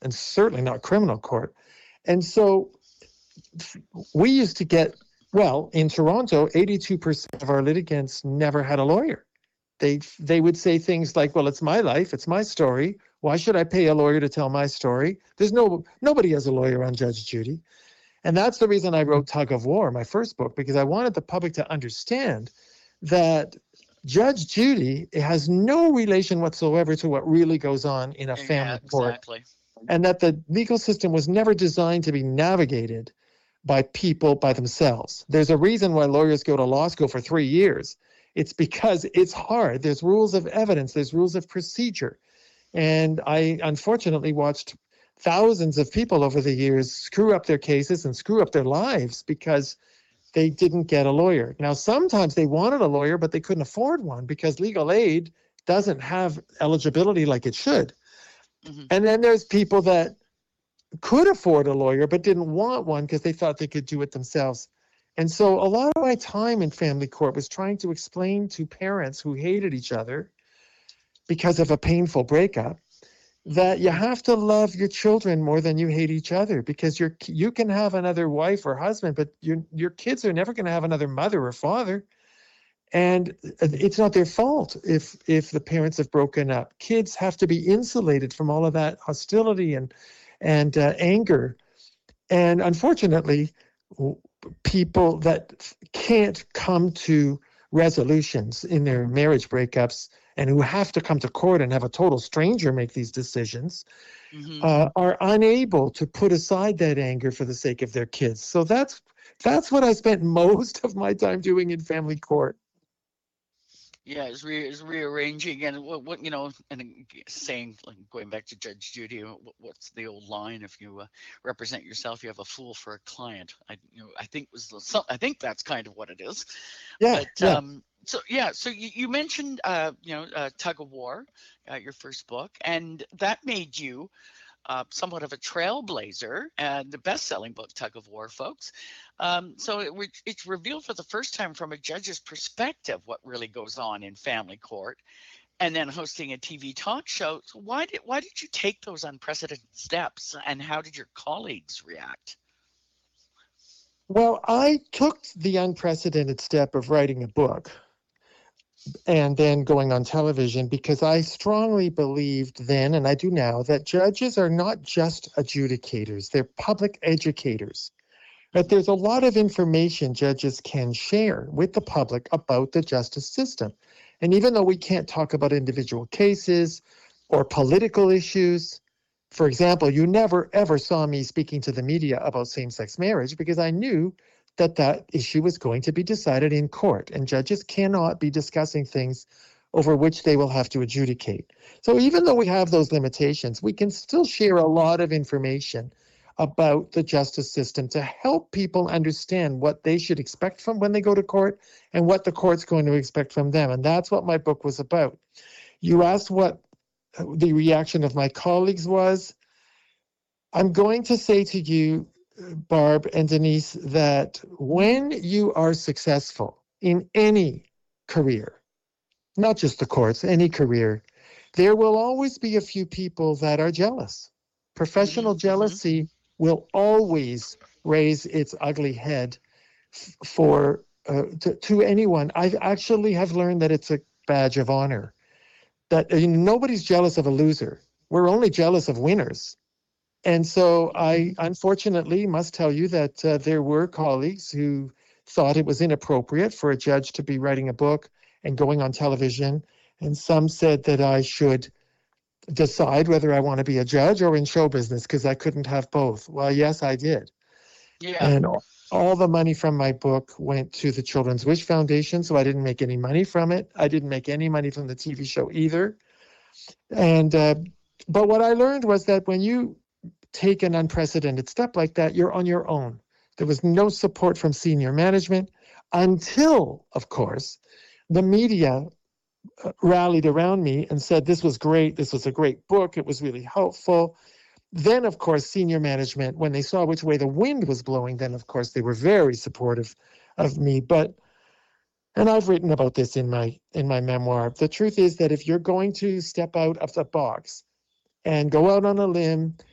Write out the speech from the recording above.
and certainly not criminal court. And so we used to get, well, in Toronto, 82% of our litigants never had a lawyer. They would say things like, well, it's my life, it's my story. Why should I pay a lawyer to tell my story? Nobody has a lawyer on Judge Judy. And that's the reason I wrote Tug of War, my first book, because I wanted the public to understand that Judge Judy has no relation whatsoever to what really goes on in a family court. Exactly. And that the legal system was never designed to be navigated by people by themselves. There's a reason why lawyers go to law school for 3 years. It's because it's hard. There's rules of evidence, there's rules of procedure. And I unfortunately watched thousands of people over the years screw up their cases and screw up their lives because they didn't get a lawyer. Now, sometimes they wanted a lawyer, but they couldn't afford one because legal aid doesn't have eligibility like it should. Mm-hmm. And then there's people that could afford a lawyer, but didn't want one because they thought they could do it themselves. And so a lot of my time in family court was trying to explain to parents who hated each other because of a painful breakup that you have to love your children more than you hate each other, because you can have another wife or husband, but your kids are never going to have another mother or father. And it's not their fault if the parents have broken up. Kids have to be insulated from all of that hostility and anger. And unfortunately, people that can't come to resolutions in their marriage breakups and who have to come to court and have a total stranger make these decisions, are unable to put aside that anger for the sake of their kids. So that's what I spent most of my time doing in family court. Yeah, it's rearranging, and what and saying, like, going back to Judge Judy, what's the old line? If you represent yourself, you have a fool for a client. I think that's kind of what it is. Yeah. But, yeah. So you mentioned Tug of War, your first book, and that made you somewhat of a trailblazer, and the best-selling book, Tug of War, folks. So it's revealed for the first time from a judge's perspective what really goes on in family court, and then hosting a TV talk show. So why did you take those unprecedented steps, and how did your colleagues react? Well, I took the unprecedented step of writing a book and then going on television because I strongly believed then, and I do now, that judges are not just adjudicators, they're public educators. But there's a lot of information judges can share with the public about the justice system. And even though we can't talk about individual cases or political issues, for example, you never ever saw me speaking to the media about same-sex marriage because I knew that issue was going to be decided in court, and judges cannot be discussing things over which they will have to adjudicate. So even though we have those limitations, we can still share a lot of information about the justice system to help people understand what they should expect from when they go to court and what the court's going to expect from them. And that's what my book was about. You asked what the reaction of my colleagues was. I'm going to say to you, Barb and Denise, that when you are successful in any career, not just the courts, any career, there will always be a few people that are jealous. Professional jealousy will always raise its ugly head to anyone. I actually have learned that it's a badge of honor, that nobody's jealous of a loser. We're only jealous of winners. And so I unfortunately must tell you that there were colleagues who thought it was inappropriate for a judge to be writing a book and going on television. And some said that I should decide whether I want to be a judge or in show business because I couldn't have both. Well, yes, I did. Yeah. And all the money from my book went to the Children's Wish Foundation, so I didn't make any money from it. I didn't make any money from the TV show either. And but what I learned was that when you take an unprecedented step like that, you're on your own. There was no support from senior management until, of course, the media rallied around me and said, this was great. This was a great book. It was really helpful. Then, of course, senior management, when they saw which way the wind was blowing, then, of course, they were very supportive of me. And I've written about this in my memoir. The truth is that if you're going to step out of the box and go out on a limb